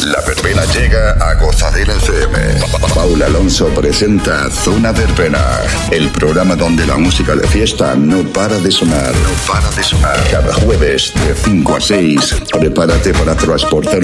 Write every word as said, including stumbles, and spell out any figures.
La verbena llega a Gozadera F M. Paula Alonso presenta Zona Verbena, el programa donde la música de fiesta no para de sonar. No para de sonar. Cada jueves de cinco a seis, prepárate para transportar